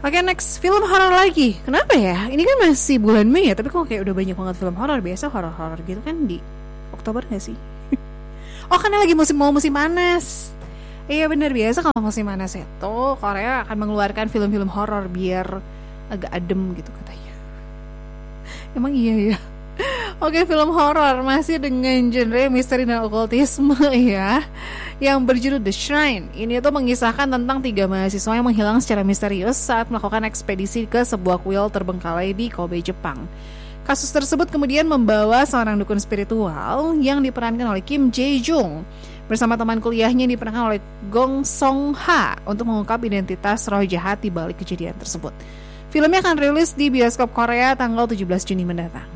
Oke, next, film horor lagi. Kenapa ya? Ini kan masih bulan Mei ya, tapi kok kayak udah banyak banget film horor. Biasa horor-horor gitu kan di Oktober gak sih? Oh, karena lagi musim panas. Iya benar, biasa kalau musim panas itu Korea akan mengeluarkan film-film horor biar agak adem gitu katanya. Emang iya ya? Oke, film horor masih dengan genre misteri dan okultisme ya, yang berjudul The Shrine. Ini tuh mengisahkan tentang 3 mahasiswa yang menghilang secara misterius saat melakukan ekspedisi ke sebuah kuil terbengkalai di Kobe, Jepang. Kasus tersebut kemudian membawa seorang dukun spiritual yang diperankan oleh Kim Jae-jung bersama teman kuliahnya yang diperankan oleh Gong Song-ha untuk mengungkap identitas roh jahat di balik kejadian tersebut. Filmnya akan rilis di bioskop Korea tanggal 17 Juni mendatang.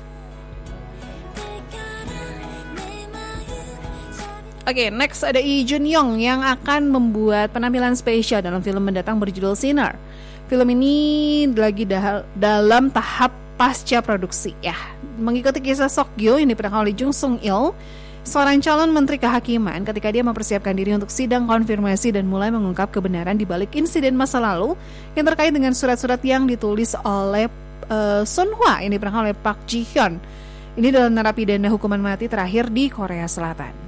Oke, next ada Lee Jun Young yang akan membuat penampilan spesial dalam film mendatang berjudul Sinner. Film ini lagi dalam tahap pasca produksi ya. Mengikuti kisah Sok-gyo yang diperankan oleh Jung Sung-il, seorang calon menteri kehakiman ketika dia mempersiapkan diri untuk sidang konfirmasi dan mulai mengungkap kebenaran di balik insiden masa lalu yang terkait dengan surat-surat yang ditulis oleh Sun Hwa yang diperankan oleh Park Ji Hyun. Ini adalah narapidana hukuman mati terakhir di Korea Selatan.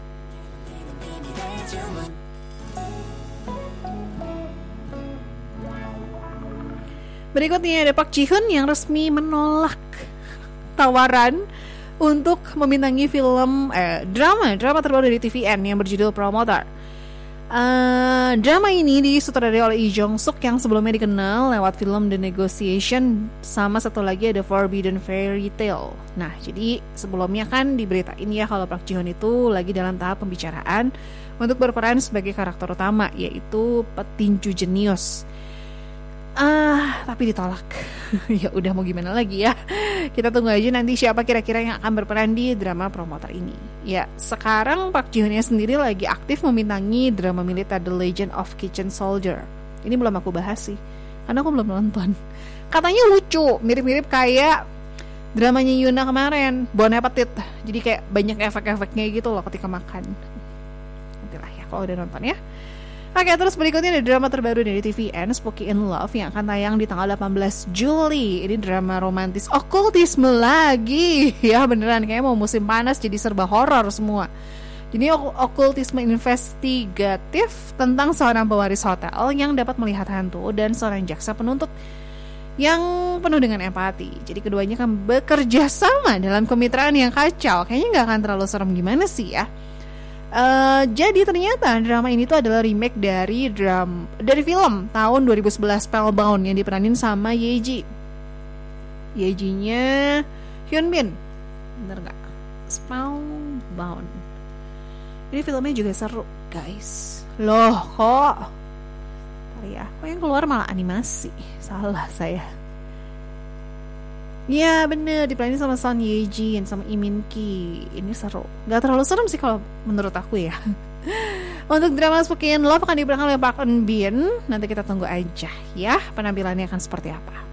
Berikutnya ada Park Ji Hyun yang resmi menolak tawaran untuk membintangi film drama terbaru dari TVN yang berjudul Promoter. Drama ini disutradarai oleh Lee Jong Suk yang sebelumnya dikenal lewat film The Negotiation, sama satu lagi ada Forbidden Fairy Tale. Nah, jadi sebelumnya kan diberitain ya kalau Park Ji Hyun itu lagi dalam tahap pembicaraan untuk berperan sebagai karakter utama, yaitu petinju jenius. Tapi ditolak. Ya udah mau gimana lagi ya. Kita tunggu aja nanti siapa kira-kira yang akan berperan di drama Promoter ini. Ya, sekarang Park Ji Hyun sendiri lagi aktif membintangi drama militer The Legend of Kitchen Soldier. Ini belum aku bahas sih, karena aku belum nonton. Katanya lucu, mirip-mirip kayak dramanya Yuna kemarin, Bon Appetit. Jadi kayak banyak efek-efeknya gitu loh ketika makan. Nantilah ya kalau udah nonton ya. Oke, terus berikutnya ada drama terbaru dari TVN, Spooky in Love, yang akan tayang di tanggal 18 Juli. Ini drama romantis okultisme lagi. Ya beneran, kayaknya mau musim panas jadi serba horor semua. Jadi okultisme investigatif tentang seorang pewaris hotel yang dapat melihat hantu dan seorang jaksa penuntut yang penuh dengan empati. Jadi keduanya akan bekerja sama dalam kemitraan yang kacau. Kayaknya gak akan terlalu serem gimana sih ya. Jadi ternyata drama ini tuh adalah remake dari film tahun 2011 Spellbound yang diperanin sama Yeji. Yejinya Hyun Bin, bener nggak? Spellbound. Ini filmnya juga seru, guys. Loh kok? Ya, kok yang keluar malah animasi? Salah saya. Ya bener, diperanin sama Son Ye Jin sama Lee Min Ki. Ini seru. Gak terlalu serem sih kalau menurut aku ya. Untuk drama Spooky in Love akan diperankan oleh Park Eun Bin. Nanti kita tunggu aja ya penampilannya akan seperti apa.